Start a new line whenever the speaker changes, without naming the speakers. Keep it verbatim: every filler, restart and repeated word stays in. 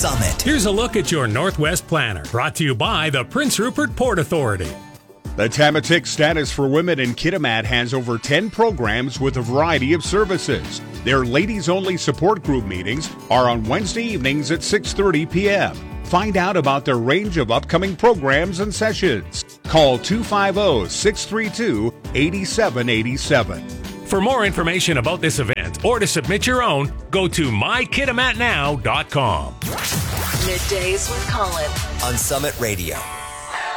Summit.
Here's a look at your Northwest Planner, brought to you by the Prince Rupert Port Authority.
The Tamatik Status for Women in Kitimat has over ten programs with a variety of services. Their ladies-only support group meetings are on Wednesday evenings at six thirty p.m. Find out about their range of upcoming programs and sessions. Call two five zero, six three two, eight seven eight seven.
For more information about this event or to submit your own, go to my kitimat now dot com.
Middays with Colin
On Summit Radio.